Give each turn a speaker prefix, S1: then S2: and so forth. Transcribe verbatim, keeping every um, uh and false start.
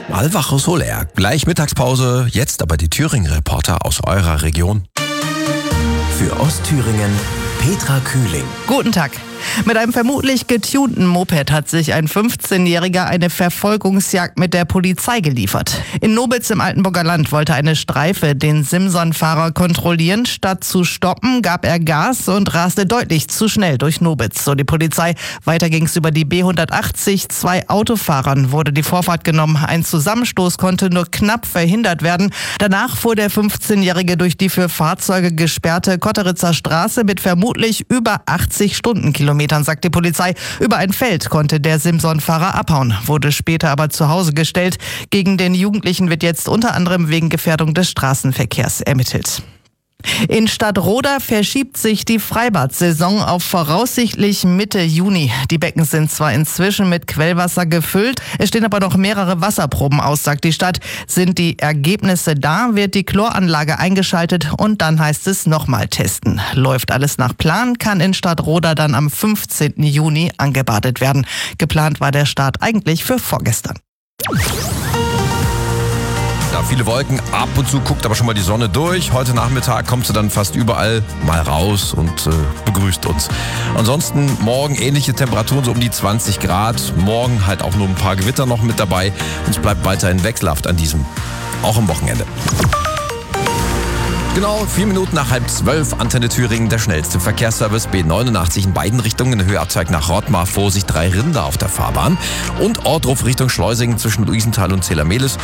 S1: Alvaro Soler. Gleich Mittagspause, jetzt aber die Thüringen-Reporter aus eurer Region.
S2: Für Ostthüringen Petra Kühling.
S3: Guten Tag. Mit einem vermutlich getunten Moped hat sich ein fünfzehnjähriger eine Verfolgungsjagd mit der Polizei geliefert. In Nobitz im Altenburger Land wollte eine Streife den Simson-Fahrer kontrollieren. Statt zu stoppen, gab er Gas und raste deutlich zu schnell durch Nobitz, so die Polizei. Weiter ging es über die B hundertachtzig. Zwei Autofahrern wurde die Vorfahrt genommen. Ein Zusammenstoß konnte nur knapp verhindert werden. Danach fuhr der fünfzehnjährige durch die für Fahrzeuge gesperrte Kotteritzer Straße mit vermutlich über achtzig Stundenkilometern. Metern, sagt die Polizei. Über ein Feld konnte der Simson-Fahrer abhauen, wurde später aber zu Hause gestellt. Gegen den Jugendlichen wird jetzt unter anderem wegen Gefährdung des Straßenverkehrs ermittelt. In Stadtroda verschiebt sich die Freibad-Saison auf voraussichtlich Mitte Juni. Die Becken sind zwar inzwischen mit Quellwasser gefüllt, es stehen aber noch mehrere Wasserproben aus, sagt die Stadt. Sind die Ergebnisse da, wird die Chloranlage eingeschaltet und dann heißt es nochmal testen. Läuft alles nach Plan, kann in Stadtroda dann am fünfzehnten Juni angebadet werden. Geplant war der Start eigentlich für vorgestern.
S1: Ja, viele Wolken, ab und zu guckt aber schon mal die Sonne durch. Heute Nachmittag kommt sie dann fast überall mal raus und äh, begrüßt uns. Ansonsten morgen ähnliche Temperaturen, so um die zwanzig Grad. Morgen halt auch nur ein paar Gewitter noch mit dabei. Und es bleibt weiterhin wechselhaft an diesem, auch am Wochenende. Genau, vier Minuten nach halb zwölf, Antenne Thüringen, der schnellste Verkehrsservice B neunundachtzig in beiden Richtungen, Höheabzweig nach Rottmar, Vorsicht, drei Rinder auf der Fahrbahn und Ortruf Richtung Schleusingen zwischen Luisenthal und Zählermehlis.